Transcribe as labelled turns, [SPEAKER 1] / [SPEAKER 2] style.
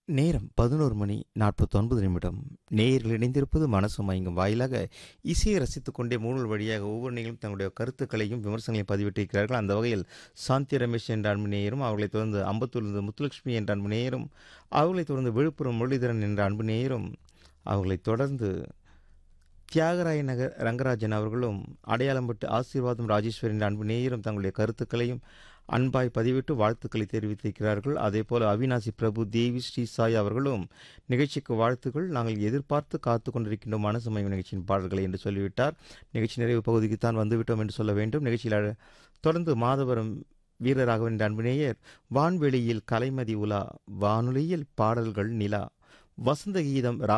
[SPEAKER 1] நேரம் 11:49. நேயர்கள் இணைந்திருப்பது மனசு மயங்கும் வாயிலாக இசையை ரசித்துக் கொண்டே மூணல் வழியாக ஒவ்வொரு நேயர்களும் தங்களுடைய கருத்துக்களையும் விமர்சனங்களையும் பதிவிட்டிருக்கிறார்கள். அந்த வகையில் சாந்தி ரமேஷ் என்ற அன்பு நேயரும், அவர்களைத் தொடர்ந்து அம்பத்தூரிலிருந்து முத்துலட்சுமி என்ற அன்பு நேயரும், அவர்களைத் தொடர்ந்து விழுப்புரம் முரளிதரன் என்ற அன்பு நேயரும், அவர்களைத் தொடர்ந்து தியாகராய நகர் ரங்கராஜன் அவர்களும், அடையாளம்பட்டு ஆசீர்வாதம் ராஜேஸ்வரி என்ற அன்பு நேயரும் தங்களுடைய கருத்துக்களையும் அன்பாய் பதிவிட்டு வாழ்த்துக்களை தெரிவித்திருக்கிறார்கள். அதேபோல அவினாசி பிரபு, தேவி, ஸ்ரீ சாய் அவர்களும் நிகழ்ச்சிக்கு வாழ்த்துக்கள். நாங்கள் எதிர்பார்த்து காத்து கொண்டிருக்கின்றோம் மனசுமயம் நிகழ்ச்சியின் பாடல்களை என்று சொல்லிவிட்டார். நிகழ்ச்சி நிறைவு பகுதிக்குத்தான் வந்துவிட்டோம் என்று சொல்ல வேண்டும். நிகழ்ச்சியில் தொடர்ந்து மாதவரம் வீரராகவன் என்ற அன்பு நேயர், வான்வெளியில் கலைமதி உலா, வானொலியில் பாடல்கள் நிலா, வசந்த கீதம்